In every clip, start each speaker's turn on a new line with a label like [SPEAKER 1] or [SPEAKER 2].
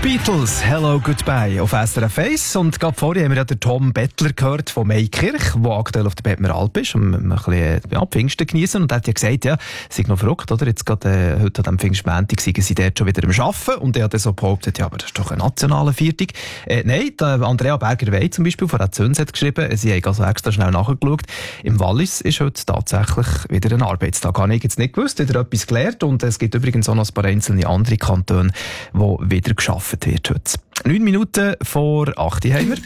[SPEAKER 1] Beatles, Hello Goodbye auf SRF 1. Und gerade vorher haben wir ja den Tom Bettler gehört von Maikirch, der aktuell auf der Bettmer Alp ist und ein bisschen Pfingsten geniessen. Und er hat ja gesagt, ja, es sei noch verrückt, oder? Jetzt gerade heute an dem Pfingstmontag seien sie dort schon wieder am Arbeiten. Und er hat dann so behauptet, ja, aber das ist doch eine nationale Viertung. Nein, Andrea Berger-Wey zum Beispiel von Züns hat geschrieben, sie haben also extra schnell nachgeschaut. Im Wallis ist heute tatsächlich wieder ein Arbeitstag. Habe ich jetzt nicht gewusst, wieder etwas gelernt. Und es gibt übrigens auch noch ein paar einzelne andere Kantone, wo wieder geschafft wird heute. 9 Minuten vor 8 haben wir.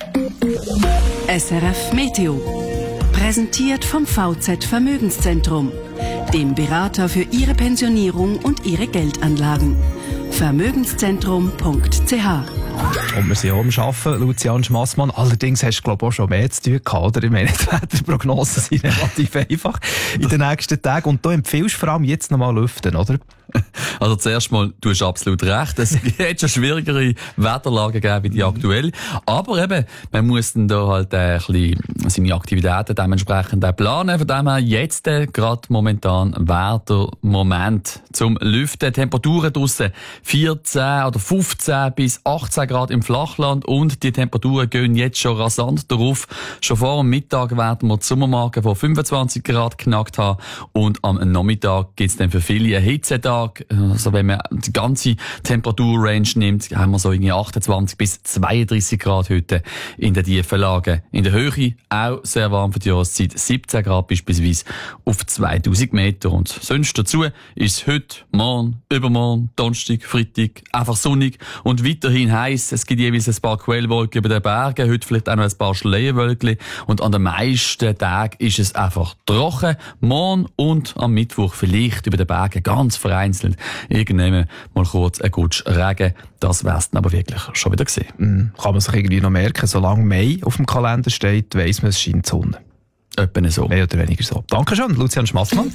[SPEAKER 2] SRF Meteo. Präsentiert vom VZ Vermögenszentrum, dem Berater für Ihre Pensionierung und Ihre Geldanlagen. Vermögenszentrum.ch.
[SPEAKER 1] Und wir sind auch am Arbeiten, Lucian Schmassmann. Allerdings hast du, glaube ich, auch schon mehr zu tun gehabt, oder? Ich meine, die Wetterprognosen sind relativ einfach in den nächsten Tagen. Und du empfiehlst vor allem jetzt noch mal lüften, oder?
[SPEAKER 3] Also zuerst mal, du hast absolut recht. Es wird schon schwierigere Wetterlagen geben wie die aktuell. Aber eben, man muss dann da halt ein bisschen seine Aktivitäten dementsprechend auch planen. Von dem her jetzt gerade momentan wäre der Moment zum Lüften. Temperaturen draussen 14 oder 15 bis 18 Grad im Flachland und die Temperaturen gehen jetzt schon rasant darauf. Schon vor dem Mittag werden wir die Sommermarke von 25 Grad knackt haben und am Nachmittag gibt es dann für viele einen Hitzetag. Also wenn man die ganze Temperaturrange nimmt, haben wir so irgendwie 28 bis 32 Grad heute in den tiefen Lagen. In der Höhe auch sehr warm für die Jahreszeit, 17 Grad beispielsweise auf 2000 Meter. Und sonst dazu ist es heute, morgen, übermorgen, Donnerstag, Freitag einfach sonnig und weiterhin heiß. Es gibt jeweils ein paar Quellwolken über den Bergen, heute vielleicht auch noch ein paar Schleierwölkchen. Und an den meisten Tagen ist es einfach trocken. Morgen und am Mittwoch vielleicht über den Bergen ganz vereinzelt irgendwann mal kurz ein Gutsch Regen. Das wär's dann aber wirklich schon wieder gesehen.
[SPEAKER 1] Kann man sich irgendwie noch merken, solange Mai auf dem Kalender steht, weiss man, es scheint die Sonne.
[SPEAKER 3] Etwa so.
[SPEAKER 1] Mehr oder weniger so. Dankeschön, Lucian Schmassmann.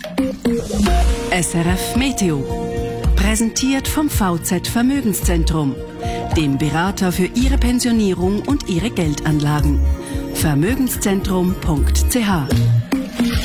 [SPEAKER 2] SRF Meteo. Präsentiert vom VZ Vermögenszentrum, dem Berater für Ihre Pensionierung und Ihre Geldanlagen. Vermögenszentrum.ch.